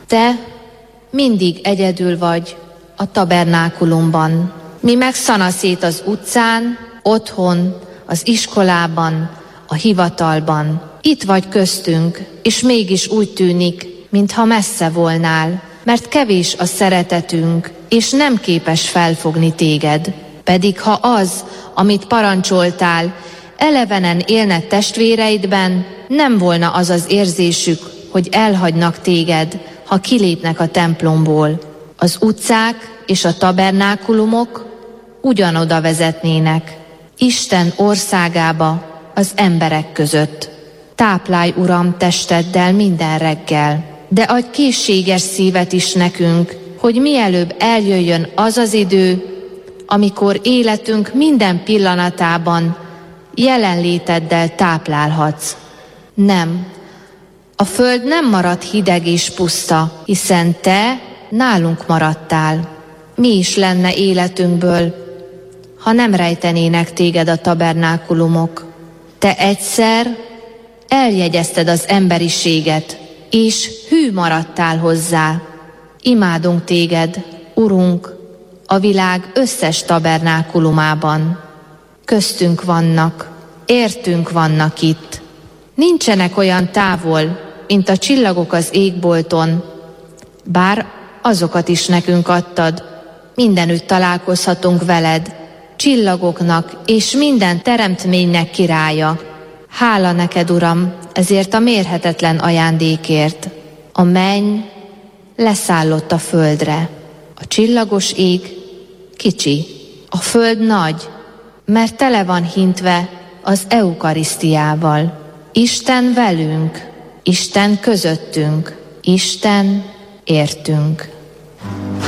Te mindig egyedül vagy a tabernákulumban. Mi meg szanaszét az utcán, otthon, az iskolában, a hivatalban. Itt vagy köztünk, és mégis úgy tűnik, mintha messze volnál, mert kevés a szeretetünk, és nem képes felfogni téged. Pedig ha az, amit parancsoltál, elevenen élne testvéreidben, nem volna az az érzésük, hogy elhagynak téged, ha kilépnek a templomból. Az utcák és a tabernákulumok ugyanoda vezetnének, Isten országába, az emberek között. Táplálj, Uram, testeddel minden reggel, de adj készséges szívet is nekünk, hogy mielőbb eljöjjön az az idő, amikor életünk minden pillanatában jelenléteddel táplálhatsz. Nem, a föld nem marad hideg és puszta, hiszen te nálunk maradtál. Mi is lenne életünkből, ha nem rejtenének téged a tabernákulumok? Te egyszer eljegyezted az emberiséget, és hű maradtál hozzá. Imádunk téged, Urunk, a világ összes tabernákulumában. Köztünk vannak, értünk vannak itt. Nincsenek olyan távol, mint a csillagok az égbolton, bár azokat is nekünk adtad, mindenütt találkozhatunk veled, csillagoknak és minden teremtménynek királya. Hála neked, Uram, ezért a mérhetetlen ajándékért. A menny leszállott a földre. A csillagos ég kicsi, a föld nagy, mert tele van hintve az eukarisztiával. Isten velünk, Isten közöttünk, Isten értünk.